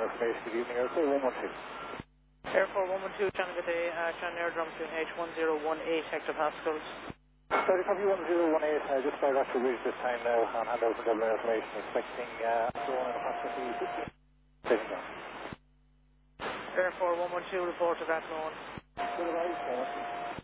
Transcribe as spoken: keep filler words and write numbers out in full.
information. Good evening, Air four one one two. Air four one one two, Channel Good Day, uh, Channel Airdrum to H one zero one eight hectopascals. Sorry, copy one zero one eight, uh, just fired off the ridge this time now, and hand over Dublin information, expecting uh, drone in approximately fifteen. Taking down. Air four one one two, report to that zone. Good advice,